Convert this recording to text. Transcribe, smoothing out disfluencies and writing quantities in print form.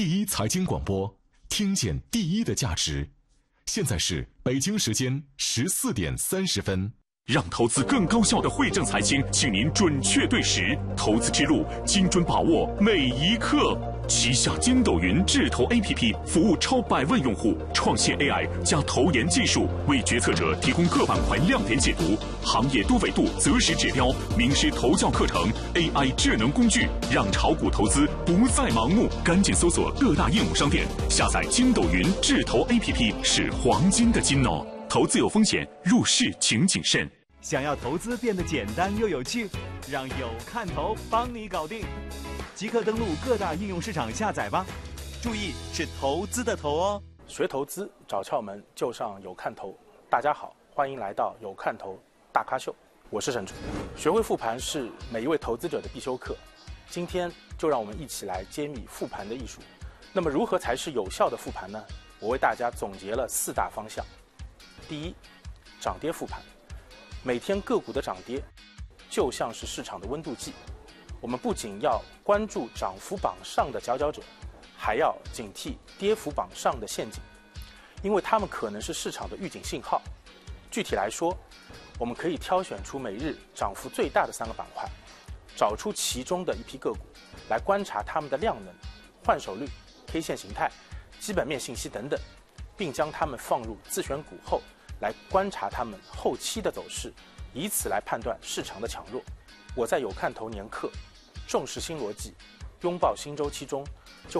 第一财经广播，听见第一的价值。现在是北京时间14点30分。 让投资更高效的惠正财经，请您准确对时，投资之路精准把握每一刻。旗下筋斗云智投 APP 服务超100万用户，创新 AI 加投研技术，为决策者提供各板块亮点解读、行业多维度择时指标、名师投教课程、AI 智能工具，让炒股投资不再盲目。赶紧搜索各大应用商店，下载筋斗云智投 APP 是黄金的金哦。投资有风险，入市请谨慎。 想要投资变得简单又有趣，让有看头帮你搞定。即刻登录各大应用市场下载吧，注意是投资的投哦。 学投资找窍门就上有看头。大家好，欢迎来到有看头大咖秀，我是沈主。学会复盘是每一位投资者的必修课，今天就让我们一起来揭秘复盘的艺术。那么如何才是有效的复盘呢？我为大家总结了4大方向。第一，涨跌复盘。每天个股的涨跌就像是市场的温度计，我们不仅要关注涨幅榜上的佼佼者，还要警惕跌幅榜上的陷阱，因为它们可能是市场的预警信号。具体来说，我们可以挑选出每日涨幅最大的3个板块，找出其中的一批个股，来观察它们的量能、换手率、K 线形态、基本面信息等等，并将它们放入自选股后，来观察他们后期的走势，以此来判断市场的强弱。我在有看头年课重视新逻辑，拥抱新周期中，就